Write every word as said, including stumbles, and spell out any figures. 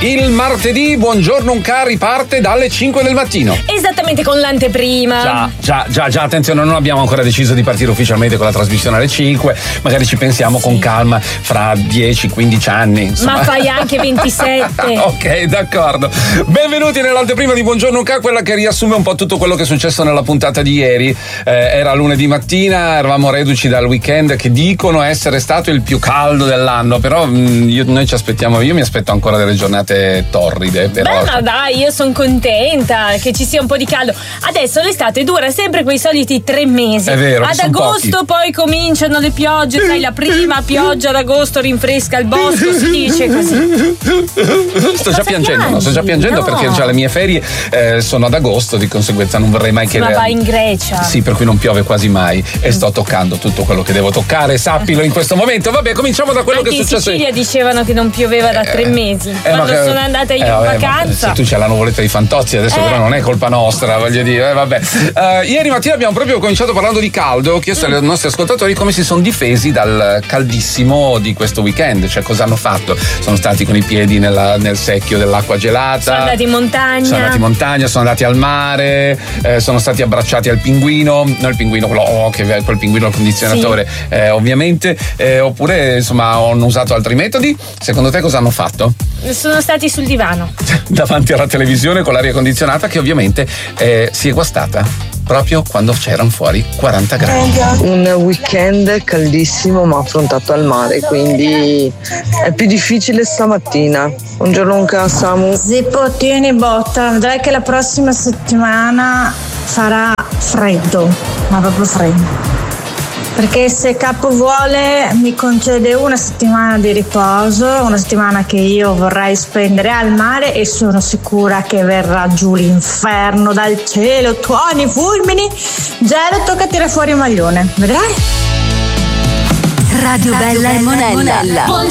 Il martedì Buongiorno Unca riparte dalle cinque del mattino. Esattamente, con l'anteprima. Già, già, già, già, attenzione, non abbiamo ancora deciso di partire ufficialmente con la trasmissione alle cinque, magari ci pensiamo sì. con calma fra dieci quindici anni. Insomma. Ma fai anche ventisette. Ok, d'accordo. Benvenuti nell'anteprima di Buongiorno Unca, quella che riassume un po' tutto quello che è successo nella puntata di ieri. Eh, era lunedì mattina, eravamo reduci dal weekend che dicono essere stato il più caldo dell'anno, però mh, io, noi ci aspettiamo, io mi aspetto ancora delle giornate torride. Però... Beh, no, dai, io sono contenta che ci sia un po' di caldo. Adesso l'estate dura sempre quei soliti tre mesi. È vero. Ad agosto pochi. Poi cominciano le piogge, sai, la prima pioggia d'agosto rinfresca il bosco, si dice così. Sto già piangendo, no, sto già piangendo no. perché già le mie ferie eh, sono ad agosto, di conseguenza non vorrei mai sì, che. Ma vai in Grecia. Sì, per cui non piove quasi mai e sto toccando tutto quello che devo toccare, sappilo in questo momento. Vabbè, cominciamo da quello Anche che è successo. In Sicilia dicevano che non pioveva da tre mesi. Eh, Quando sono andata io eh, vabbè, in vacanza. Se tu c'hai la nuvoletta di Fantozzi, adesso eh. però non è colpa nostra, voglio dire, eh, vabbè. Uh, ieri mattina abbiamo proprio cominciato parlando di caldo. Ho chiesto mm. ai nostri ascoltatori come si sono difesi dal caldissimo di questo weekend, cioè cosa hanno fatto. Sono stati con i piedi nella, nel secchio dell'acqua gelata. Sono andati in montagna. Sono andati in montagna, sono andati al mare, eh, sono stati abbracciati al pinguino, non il pinguino, quello oh, che quel pinguino al condizionatore, sì. eh, ovviamente, eh, oppure insomma hanno usato altri metodi. Secondo te cosa hanno fatto? Sono stati sul divano. Davanti alla televisione con l'aria condizionata che ovviamente eh, si è guastata proprio quando c'erano fuori quaranta gradi. Un weekend caldissimo ma affrontato al mare, quindi è più difficile stamattina. Buongiorno Unca, Samu. Zippo, tieni botta, vedrai che la prossima settimana farà freddo, ma proprio freddo. Perché se Capo vuole mi concede una settimana di riposo, una settimana che io vorrei spendere al mare e sono sicura che verrà giù l'inferno dal cielo, tuoni, fulmini. Gelo, tocca tirare fuori il maglione, vedrai? Radio Bella e Monella.